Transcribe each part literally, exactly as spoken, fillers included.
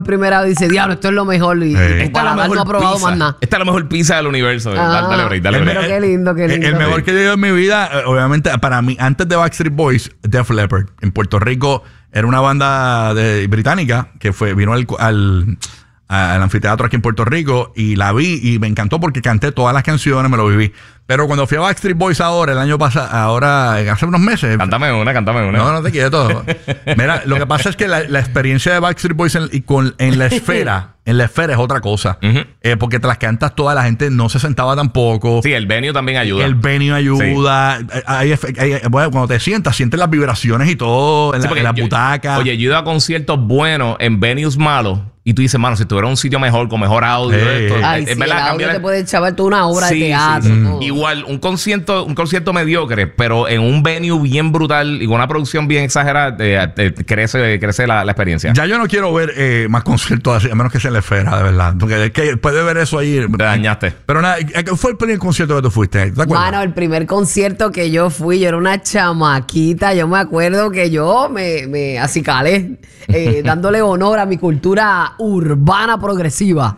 primera vez dice, diablo, esto es lo mejor. Y, eh. y para no ha probado más nada. Esta es la mejor pizza del universo. Ah, dale break, dale break. Pero qué lindo, qué lindo. El, el mejor que yo he ido en mi vida, obviamente, para mí, antes de Backstreet Boys, Def Leppard. En Puerto Rico era una banda de, británica que fue vino al, al, al anfiteatro aquí en Puerto Rico y la vi y me encantó porque canté todas las canciones, me lo viví. Pero cuando fui a Backstreet Boys ahora, el año pasado, ahora, hace unos meses. Cántame una, cántame una. No, no te quieto. Mira, lo que pasa es que la, la experiencia de Backstreet Boys en, y con, en la esfera, en la esfera es otra cosa. Uh-huh. eh, porque te las cantas todas, la gente no se sentaba tampoco. Sí, el venue también ayuda. El venue ayuda. Sí. Hay, hay, hay, bueno, cuando te sientas, sientes las vibraciones y todo en, sí, la, en las yo, butacas. Oye, yo he ido a conciertos buenos en venues malos. Y tú dices, mano, si tuviera un sitio mejor, con mejor audio, hey. esto, Ay, es sí, verdad, el audio cambiar... te puede chavar toda una obra sí, de teatro. Sí, sí. Todo. Igual, un concierto, un concierto mediocre, pero en un venue bien brutal y con una producción bien exagerada, eh, eh, crece, crece la, la experiencia. Ya yo no quiero ver eh, más conciertos así, a menos que sea en la esfera, de verdad. Porque es que puede ver eso ahí. Te dañaste. Pero nada, ¿qué fue el primer concierto que tú fuiste? ¿Te acuerdas? Mano, el primer concierto que yo fui, yo era una chamaquita. Yo me acuerdo que yo me, me acicalé eh, dándole honor a mi cultura urbana progresiva.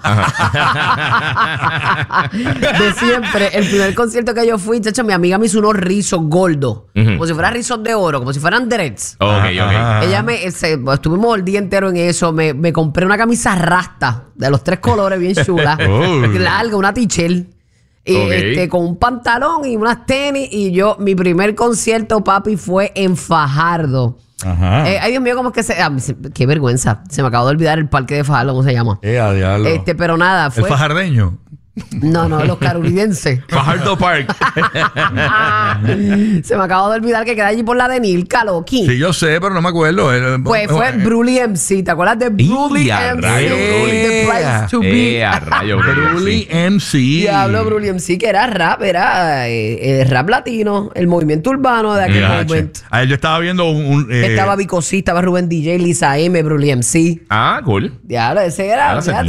De siempre. El primer concierto que yo fui, chacho, mi amiga me hizo unos rizos gordos. Uh-huh. Como si fueran rizos de oro, como si fueran dreads. Ok, ok. Ella me... Se, estuvimos el día entero en eso. Me, me compré una camisa rasta de los tres colores, bien chula. Oh. Larga, una tichel. Y okay. este, con un pantalón y unas tenis. Y yo, mi primer concierto, papi, fue en Fajardo. Ajá. Eh, ay, Dios mío, ¿cómo es que se...? Ah, qué vergüenza. Se me acabó de olvidar el parque de Fajardo, ¿cómo se llama? Eh, a diablo. Este, pero nada, fue... ¿El fajardeño? No, no, los carolidenses. Fajardo Park. Se me acabó de olvidar que queda allí por la de Nilka, Loki. Sí, yo sé, pero no me acuerdo. Pues fue Brully M C. ¿Te acuerdas de Brully M C? The Place to Be. Eh, a rayo, Brully M C. Diablo, Brully M C, que era rap, era eh, eh, rap latino, el movimiento urbano de aquel Mira, momento. A ver, yo estaba viendo un... un eh... Estaba Vico C, estaba Rubén D J, Lisa M, Brully M C. Ah, cool. Diablo, ese era... Fíjate,